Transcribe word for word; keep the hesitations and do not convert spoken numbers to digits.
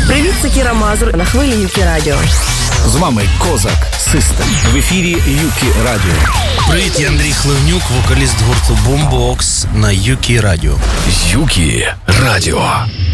Привіт, це Кіра Мазур на хвилі Юкі Радіо. З вами Козак Систем. В ефірі Юкі Радіо. Привіт, я Андрій Хливнюк, вокаліст гурту Boombox на Юкі Радіо. Юкі Радіо.